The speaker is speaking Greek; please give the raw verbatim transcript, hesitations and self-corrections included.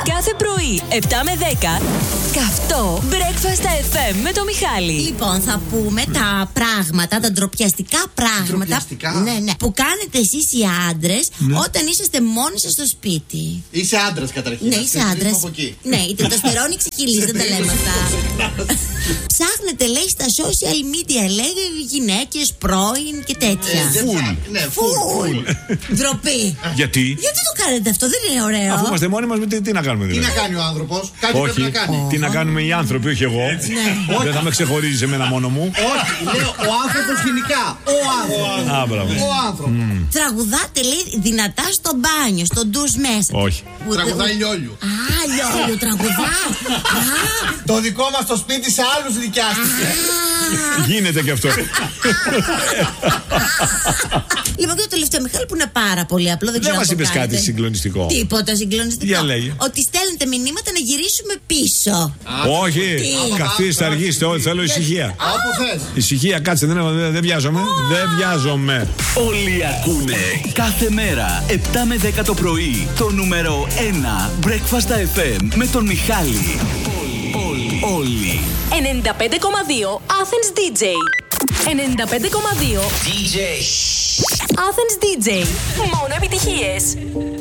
Κάθε πρωί, επτά με δέκα, καυτό Breakfast εφ εμ με το Μιχάλη. Λοιπόν, θα πούμε τα πράγματα, τα ντροπιαστικά πράγματα. Ντροπιαστικά. Ναι, ναι. Που κάνετε εσείς οι άντρες ναι. όταν είσαστε μόνοι σας στο σπίτι. Είσαι άντρας καταρχήν. Ναι, είσαι άντρας. Ναι, η τετοστερόνη ξεχυλίζει, δεν τα λέμε αυτά. Ψάχνετε, λέει, στα social media, λέει, γυναίκες, πρώην και τέτοια. Φουλ. Φουλ. Ντροπή. Γιατί? Γιατί το κάνετε αυτό, δεν είναι ωραίο? Αφού είμαστε μόνοι μας, τι, τι να κάνουμε δηλαδή? Τι να κάνει ο άνθρωπος? Κάτι όχι, πρέπει να κάνει. τι να κάνουμε οι άνθρωποι, όχι εγώ. Ναι. Δεν θα με ξεχωρίζει εμένα μόνο μου. Όχι, λέω ο άνθρωπος γενικά. Ο άνθρωπος. Α, μπράβο. Ο άνθρωπος. Mm. Τραγουδάτε, λέει, δυνατά στο μπάνιο, στο ντους μέσα. Όχι. Που, Τραγουδάει λιόλιου. Α, λιόλιου, τραγουδά. Το δικό μας το σπίτι σε άλλους δικιάστηκε. Γίνεται και αυτό. Λοιπόν, και το τελευταίο, Μιχάλη, που είναι πάρα πολύ απλό. Δεν, δεν μας είπες κάνετε. κάτι συγκλονιστικό. Τίποτα συγκλονιστικό. Για λέγε. Ότι στέλνετε μηνύματα να γυρίσουμε πίσω. Α, όχι. Καθίστε, αργήστε όλοι. Θέλω ησυχία. Όπου θες. Ησυχία, κάτσε, δεν, δεν, δεν βιάζομαι. Δεν βιάζομαι. Όλοι ακούνε κάθε μέρα επτά με δέκα το πρωί το νούμερο ένα Breakfast εφ εμ με τον Μιχάλη. Όλοι. Όλοι. ενενήντα πέντε κόμμα δύο Athens ντι τζέι. ενενήντα πέντε κόμμα δύο ντι τζέι. Athens ντι τζέι. Μόνο επιτυχίες.